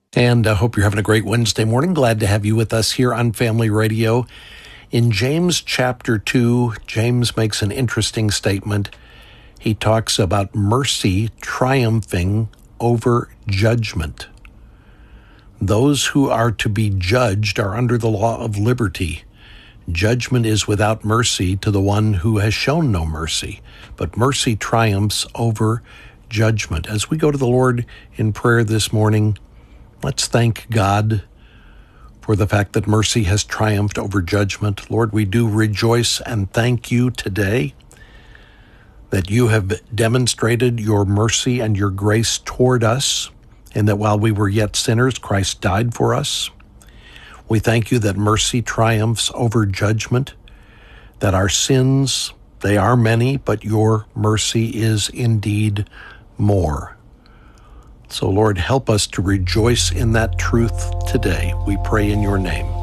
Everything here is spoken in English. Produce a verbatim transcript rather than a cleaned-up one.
And I hope you're having a great Wednesday morning. Glad to have you with us here on Family Radio. In James chapter two, James makes an interesting statement. He talks about mercy triumphing over judgment. Those who are to be judged are under the law of liberty. Judgment is without mercy to the one who has shown no mercy, but mercy triumphs over judgment. As we go to the Lord in prayer this morning, let's thank God for the fact that mercy has triumphed over judgment. Lord, we do rejoice and thank you today that you have demonstrated your mercy and your grace toward us, and that while we were yet sinners, Christ died for us. We thank you that mercy triumphs over judgment, that our sins, they are many, but your mercy is indeed more. So, Lord, help us to rejoice in that truth today. We pray in your name.